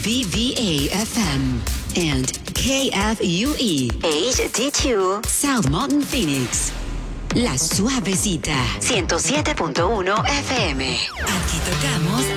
VVA FM and KFUE HD2 South Mountain Phoenix. La Suavecita 107.1 FM. Aquí tocamos